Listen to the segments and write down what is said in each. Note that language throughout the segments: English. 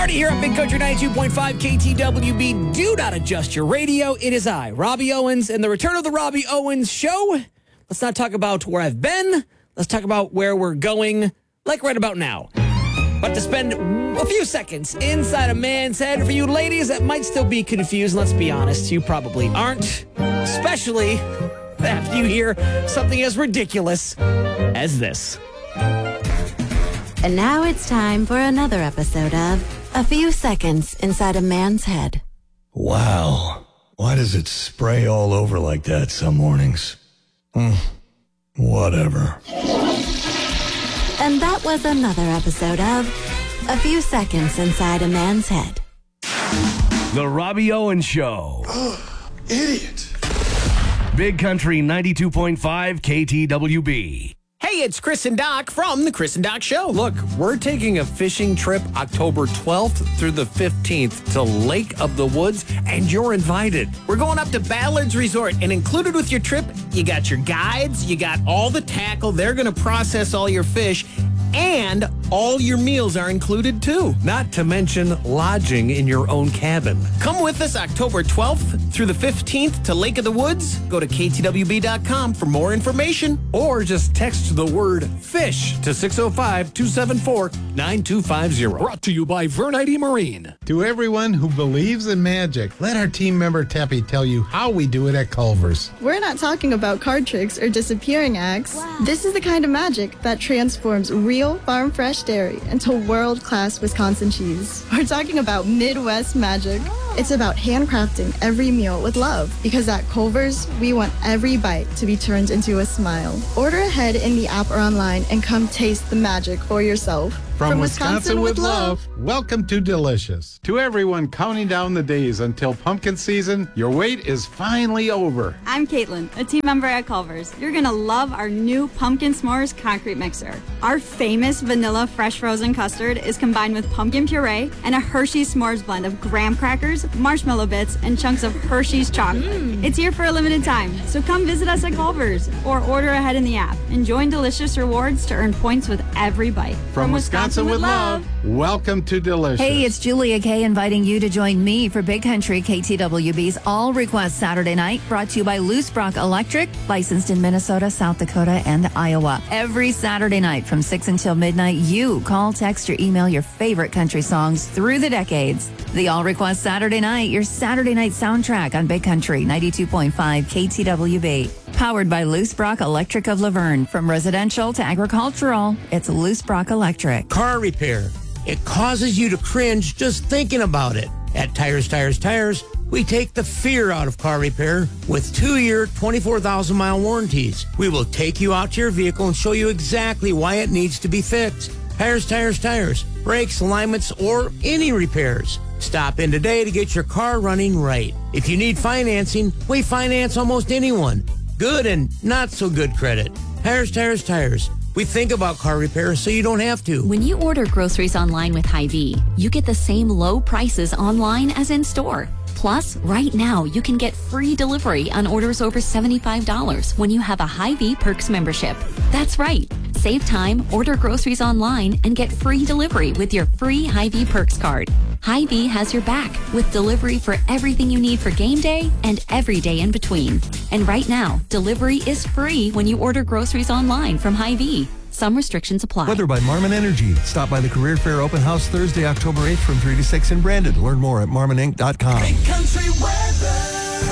Friday here on Big Country 92.5 KTWB. Do not adjust your radio. It is I, Robbie Owens, and the return of the Robbie Owens Show. Let's not talk about where I've been. Let's talk about where we're going, like right about now. But to spend a few seconds inside a man's head, for you ladies that might still be confused, let's be honest, you probably aren't. Especially after you hear something as ridiculous as this. And now it's time for another episode of A Few Seconds Inside a Man's Head. Wow. Why does it spray all over like that some mornings? Whatever. And that was another episode of A Few Seconds Inside a Man's Head. The Robbie Owens Show. Idiot. Big Country 92.5 KTWB. Hey, it's Chris and Doc from The Chris and Doc Show. Look, we're taking a fishing trip October 12th through the 15th to Lake of the Woods, and you're invited. We're going up to Ballard's Resort, and included with your trip, you got your guides, you got all the tackle, they're going to process all your fish, and all your meals are included too. Not to mention lodging in your own cabin. Come with us October 12th through the 15th to Lake of the Woods. Go to ktwb.com for more information. Or just text the word FISH to 605-274-9250. Brought to you by Vernite Marine. To everyone who believes in magic, let our team member Teppy tell you how we do it at Culver's. We're not talking about card tricks or disappearing acts. Wow. This is the kind of magic that transforms real farm-fresh dairy into world-class Wisconsin cheese. We're talking about Midwest magic. It's about handcrafting every meal with love, because at Culver's, we want every bite to be turned into a smile. Order ahead in the app or online and come taste the magic for yourself. From Wisconsin with love, welcome to Delicious. To everyone counting down the days until pumpkin season, your wait is finally over. I'm Caitlin, a team member at Culver's. You're going to love our new Pumpkin S'mores concrete mixer. Our famous vanilla fresh frozen custard is combined with pumpkin puree and a Hershey's S'mores blend of graham crackers, marshmallow bits, and chunks of Hershey's chocolate. It's here for a limited time, so come visit us at Culver's or order ahead in the app and join Delicious Rewards to earn points with every bite. From Wisconsin with love, welcome to Delicious. Hey, it's Julia Kay inviting you to join me for Big Country KTWB's All Request Saturday Night, brought to you by Loose Brock Electric, licensed in Minnesota, South Dakota, and Iowa. Every Saturday night from 6 until midnight, you call, text, or email your favorite country songs through the decades. The All Request Saturday Night, your Saturday night soundtrack on Big Country 92.5 KTWB. Powered by Loose Brock Electric of Laverne. From residential to agricultural, it's Loose Brock Electric. Car repair. It causes you to cringe just thinking about it. At Tires, we take the fear out of car repair with 2-year, 24,000-mile warranties. We will take you out to your vehicle and show you exactly why it needs to be fixed. Tires. Brakes, alignments, or any repairs. Stop in today to get your car running right. If you need financing, we finance almost anyone. Good and not so good credit. Tires. We think about car repair so you don't have to. When you order groceries online with Hy-Vee, you get the same low prices online as in store. Plus, right now, you can get free delivery on orders over $75 when you have a Hy-Vee Perks membership. That's right. Save time, order groceries online, and get free delivery with your free Hy-Vee Perks card. Hy-Vee has your back with delivery for everything you need for game day and every day in between. And right now, delivery is free when you order groceries online from Hy-Vee. Some restrictions apply. Weather by Marmon Energy. Stop by the Career Fair Open House Thursday, October 8th from 3 to 6 in Brandon. Learn more at marmoninc.com. Big Country weather.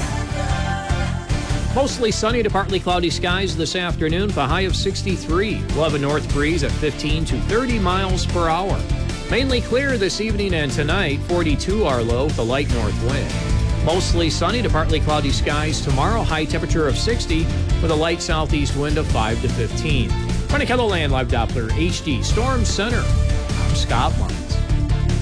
Mostly sunny to partly cloudy skies this afternoon with a high of 63. We'll have a north breeze at 15 to 30 miles per hour. Mainly clear this evening and tonight. 42 our low with a light north wind. Mostly sunny to partly cloudy skies tomorrow. High temperature of 60 with a light southeast wind of 5 to 15. From the KELOLAND Live Doppler HD Storm Center, I'm Scott Martin.